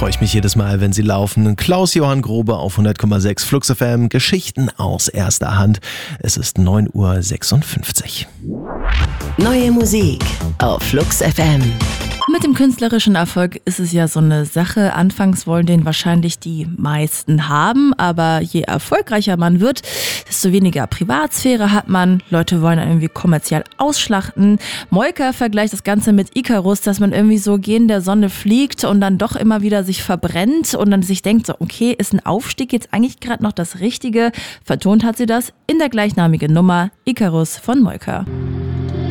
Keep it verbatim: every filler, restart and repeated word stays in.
freue ich mich jedes Mal, wenn sie laufen. Klaus-Johann Grobe auf hundert Komma sechs Flux F M. Geschichten aus erster Hand. Es ist neun Uhr sechsundfünfzig. Neue Musik auf Flux F M. Mit dem künstlerischen Erfolg ist es ja so eine Sache. Anfangs wollen den wahrscheinlich die meisten haben, aber je erfolgreicher man wird, desto weniger Privatsphäre hat man. Leute wollen irgendwie kommerziell ausschlachten. Moika vergleicht das Ganze mit Icarus, dass man irgendwie so gegen der Sonne fliegt und dann doch immer wieder sich verbrennt und dann sich denkt, so okay, ist ein Aufstieg jetzt eigentlich gerade noch das Richtige? Vertont hat sie das in der gleichnamigen Nummer Icarus von Moika.